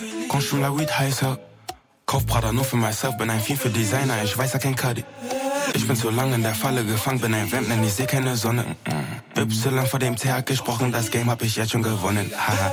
Konsum la Weed heißer. Kauf Prada nur für myself, bin ein Fiend für Designer, ich weiß ja kein Cuddy. Ich bin zu lange in der Falle gefangen, bin ein Vamp, denn ich seh keine Sonne. Y vor dem T hat gesprochen, das Game hab ich jetzt schon gewonnen. Haha,